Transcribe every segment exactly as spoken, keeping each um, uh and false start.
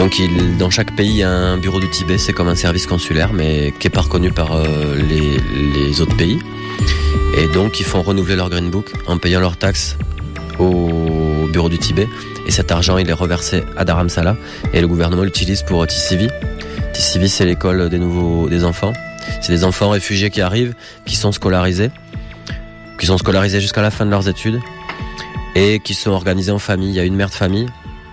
Donc il, dans chaque pays, il y a un bureau du Tibet, c'est comme un service consulaire, mais qui n'est pas reconnu par euh, les, les autres pays. Et donc ils font renouveler leur Green Book en payant leurs taxes au bureau du Tibet. Et cet argent, il est reversé à Dharamsala et le gouvernement l'utilise pour T C V. T C V, c'est l'école des nouveaux des enfants. C'est des enfants réfugiés qui arrivent, qui sont scolarisés, qui sont scolarisés jusqu'à la fin de leurs études et qui sont organisés en famille. Il y a une mère de famille.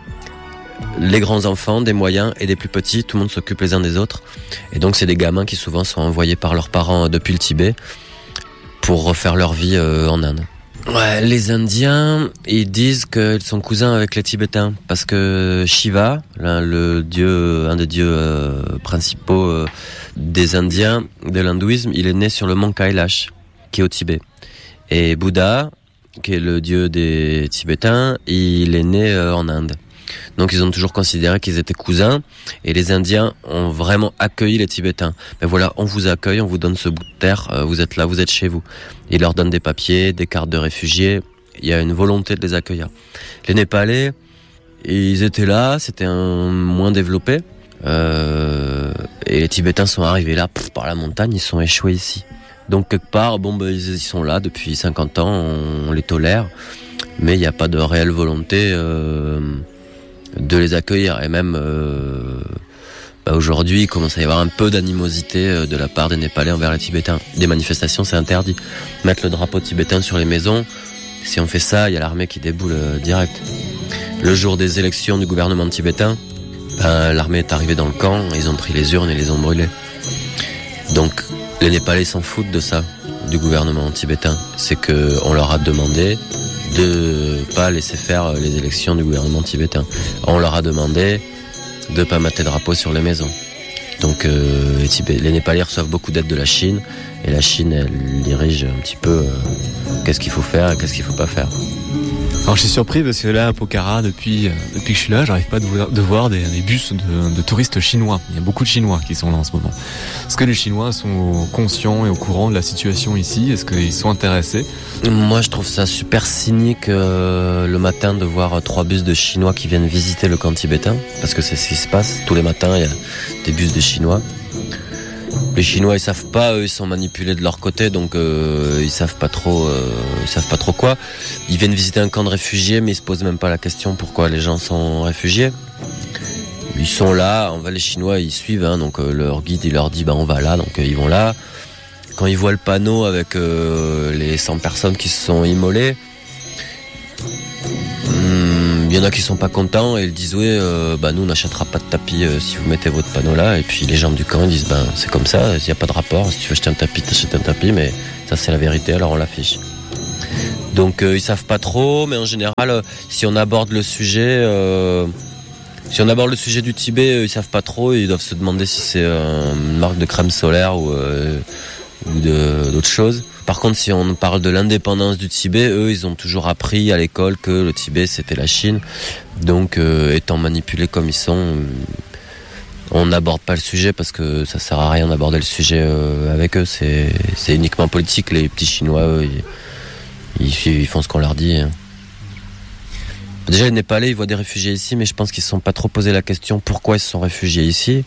Les grands enfants, des moyens et des plus petits, tout le monde s'occupe les uns des autres. Et donc c'est des gamins qui souvent sont envoyés par leurs parents depuis le Tibet pour refaire leur vie euh, en Inde. Ouais, les Indiens, ils disent qu'ils sont cousins avec les Tibétains parce que Shiva, là, le dieu, un des dieux euh, principaux euh, des Indiens, de l'hindouisme, il est né sur le mont Kailash, qui est au Tibet. Et Bouddha, qui est le dieu des Tibétains, il est né euh, en Inde. Donc ils ont toujours considéré qu'ils étaient cousins et les Indiens ont vraiment accueilli les Tibétains. Mais voilà, on vous accueille, on vous donne ce bout de terre, euh, vous êtes là, vous êtes chez vous. Ils leur donnent des papiers, des cartes de réfugiés, il y a une volonté de les accueillir. Les Népalais, ils étaient là, c'était un moins développé euh, et les Tibétains sont arrivés là pff, par la montagne, ils sont échoués ici. Donc quelque part, bon, ben, ils sont là depuis cinquante ans, on, on les tolère, mais il n'y a pas de réelle volonté euh, de les accueillir. Et même euh, bah aujourd'hui, il commence à y avoir un peu d'animosité euh, de la part des Népalais envers les Tibétains. Des manifestations, c'est interdit. Mettre le drapeau tibétain sur les maisons, si on fait ça, il y a l'armée qui déboule euh, direct. Le jour des élections du gouvernement tibétain, ben, l'armée est arrivée dans le camp, ils ont pris les urnes et les ont brûlées. Donc les Népalais s'en foutent de ça, du gouvernement tibétain. C'est qu'on leur a demandé de pas laisser faire les élections du gouvernement tibétain. On leur a demandé de pas mettre les drapeaux sur les maisons. Donc euh, les, Tibé- les Népalais reçoivent beaucoup d'aide de la Chine et la Chine, elle dirige un petit peu euh, qu'est-ce qu'il faut faire et qu'est-ce qu'il faut pas faire. Alors je suis surpris parce que là à Pokhara, depuis, euh, depuis que je suis là, j'arrive pas de voir, de voir des, des bus de, de touristes chinois. Il y a beaucoup de Chinois qui sont là en ce moment. Est-ce que les Chinois sont conscients et au courant de la situation ici ? Est-ce qu'ils sont intéressés ? Moi je trouve ça super cynique euh, le matin de voir trois bus de Chinois qui viennent visiter le camp tibétain, parce que c'est ce qui se passe. Tous les matins il y a des bus de Chinois. Les Chinois ils savent pas, eux ils sont manipulés de leur côté, donc euh, ils savent pas trop, euh, ils savent pas trop quoi. Ils viennent visiter un camp de réfugiés, mais ils se posent même pas la question pourquoi les gens sont réfugiés. Ils sont là, on va les Chinois ils suivent, hein, donc euh, leur guide il leur dit bah on va là, donc euh, ils vont là. Quand ils voient le panneau avec euh, les cent personnes qui se sont immolées, il y en a qui sont pas contents et ils disent oui, euh, bah nous on n'achètera pas de tapis euh, si vous mettez votre panneau là. Et puis les gens du camp ils disent ben c'est comme ça, il n'y a pas de rapport, si tu veux acheter un tapis t'achètes un tapis, mais ça c'est la vérité, alors on l'affiche. Donc euh, ils savent pas trop, mais en général euh, si on aborde le sujet euh, si on aborde le sujet du Tibet, euh, ils savent pas trop, ils doivent se demander si c'est euh, une marque de crème solaire ou, euh, ou de, d'autres choses. Par contre, si on parle de l'indépendance du Tibet, eux, ils ont toujours appris à l'école que le Tibet, c'était la Chine. Donc, euh, étant manipulés comme ils sont, on n'aborde pas le sujet parce que ça sert à rien d'aborder le sujet euh, avec eux. C'est, c'est uniquement politique. Les petits Chinois, eux, ils, ils, ils font ce qu'on leur dit. Déjà, les Népalais, ils voient des réfugiés ici, mais je pense qu'ils ne se sont pas trop posé la question pourquoi ils se sont réfugiés ici.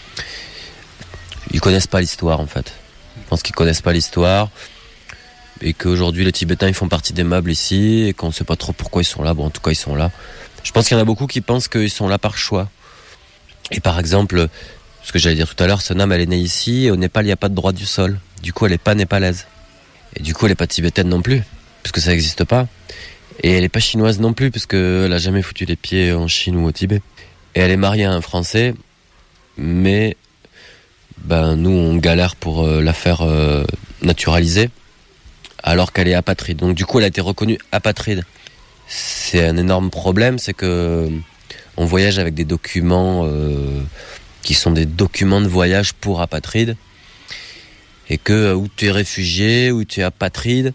Ils connaissent pas l'histoire, en fait. Je pense qu'ils connaissent pas l'histoire. Et qu'aujourd'hui les Tibétains ils font partie des meubles ici et qu'on ne sait pas trop pourquoi ils sont là. Bon, en tout cas ils sont là. Je pense qu'il y en a beaucoup qui pensent qu'ils sont là par choix. Et par exemple, ce que j'allais dire tout à l'heure, Sonam elle est née ici et au Népal il n'y a pas de droit du sol. Du coup elle n'est pas népalaise. Et du coup elle n'est pas tibétaine non plus, puisque ça n'existe pas. Et elle n'est pas chinoise non plus, puisqu'elle n'a jamais foutu les pieds en Chine ou au Tibet. Et elle est mariée à un Français, mais ben, nous on galère pour euh, la faire euh, naturaliser. Alors qu'elle est apatride. Donc du coup, elle a été reconnue apatride. C'est un énorme problème, c'est que on voyage avec des documents euh, qui sont des documents de voyage pour apatrides, et que où tu es réfugié, où tu es apatride,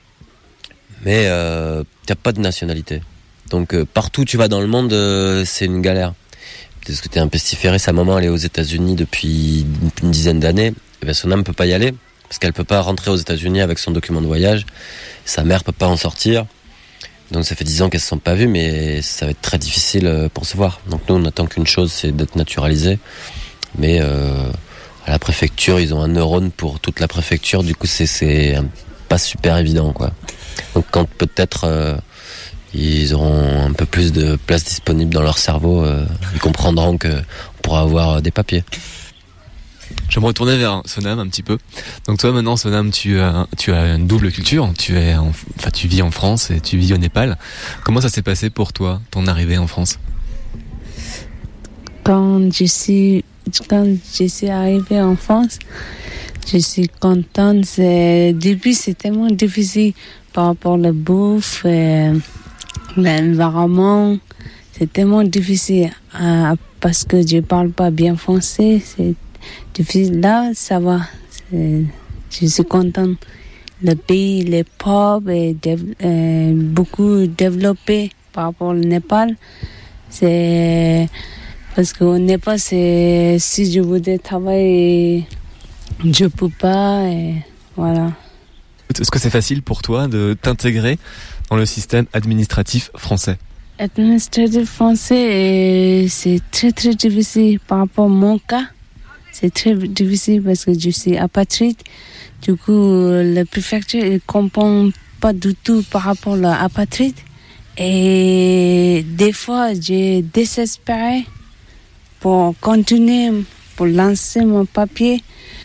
mais euh, tu n'as pas de nationalité. Donc euh, partout où tu vas dans le monde, euh, c'est une galère. Parce que tu es un pestiféré, sa maman elle est aux États-Unis depuis une dizaine d'années, et bien son âme ne peut pas y aller. Parce qu'elle peut pas rentrer aux États-Unis avec son document de voyage, sa mère peut pas en sortir, Donc ça fait dix ans qu'elles se sont pas vues, mais ça va être très difficile pour se voir. Donc nous, on n'attend qu'une chose, c'est d'être naturalisés. Mais euh, à la préfecture, ils ont un neurone pour toute la préfecture. Du coup, c'est, c'est pas super évident, quoi. Donc quand peut-être euh, ils auront un peu plus de place disponible dans leur cerveau, euh, ils comprendront qu'on pourra avoir des papiers. Je vais me retourner vers Sonam un petit peu. Donc toi maintenant Sonam, tu as, tu as une double culture. Tu es, en, enfin tu vis en France et tu vis au Népal. Comment ça s'est passé pour toi, ton arrivée en France? Quand je suis, quand je suis arrivée en France, je suis contente. C'est, depuis c'est tellement difficile par rapport à la bouffe, et l'environnement. C'est tellement difficile euh, parce que je parle pas bien français. C'est difficile. Là, ça va. C'est, je suis contente. Le pays, les pauvres est dév- euh, beaucoup développé par rapport au Népal. C'est parce qu'au Népal, c'est si je voudrais travailler, je peux pas. Et voilà. Est-ce que c'est facile pour toi de t'intégrer dans le système administratif français? Administratif français, c'est très très difficile par rapport à mon cas. C'est très difficile parce que je suis apatride. Du coup, la préfecture ne comprend pas du tout par rapport à l'apatride. Et des fois, j'ai désespéré pour continuer, pour lancer mon papier.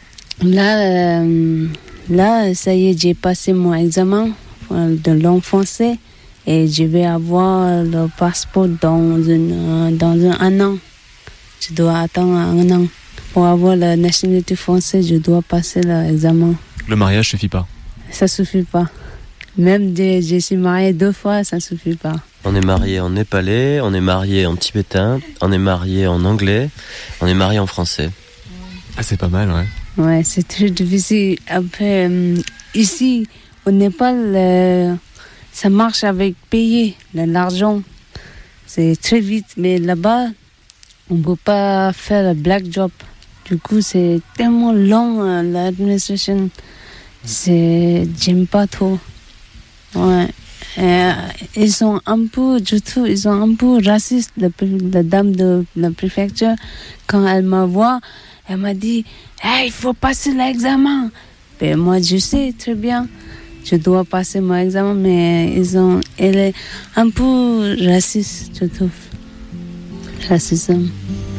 Là, euh, là, ça y est, j'ai passé mon examen de langue française et je vais avoir le passeport dans, une, dans un, un an. Je dois attendre un an. Pour avoir la nationalité française, je dois passer l'examen. Le mariage suffit pas? Ça suffit pas. Même des, je suis mariée deux fois, ça suffit pas. On est marié en népalais, on est marié en tibétain, on est marié en anglais, on est marié en français. Ah, c'est pas mal, ouais. Ouais, c'est très difficile. Après, euh, ici, au Népal, euh, ça marche avec payer l'argent. C'est très vite, mais là-bas, on peut pas faire le black job. Du coup, c'est tellement long, euh, l'administration. C'est, j'aime pas trop. Ouais. Et, ils sont un peu, je trouve, ils sont un peu racistes, la, la dame de la préfecture. Quand elle m'a vu, elle m'a dit, hey, il faut passer l'examen. Et moi, je sais très bien, je dois passer mon examen, mais ils ont, elle est un peu raciste, je trouve. Racisme.